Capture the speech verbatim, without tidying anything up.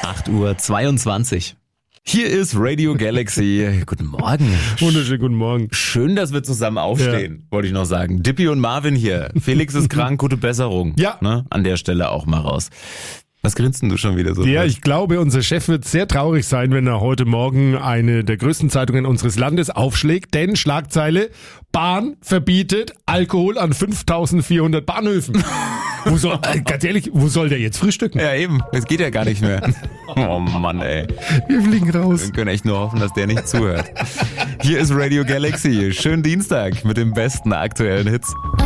acht Uhr zweiundzwanzig. Hier ist Radio Galaxy. Guten Morgen. Wunderschönen guten Morgen. Schön, dass wir zusammen aufstehen, ja. wollte ich noch sagen. Dippy und Marvin hier. Felix ist krank, gute Besserung. Ja. Ne? An der Stelle auch mal raus. Was grinst denn du schon wieder so? Ja, ich glaube, unser Chef wird sehr traurig sein, wenn er heute Morgen eine der größten Zeitungen unseres Landes aufschlägt, denn Schlagzeile: Bahn verbietet Alkohol an fünftausendvierhundert Bahnhöfen. Wo soll, ganz ehrlich, wo soll der jetzt frühstücken? Ja eben, das geht ja gar nicht mehr. Oh Mann, ey. Wir fliegen raus. Wir können echt nur hoffen, dass der nicht zuhört. Hier ist Radio Galaxy. Schönen Dienstag mit den besten aktuellen Hits.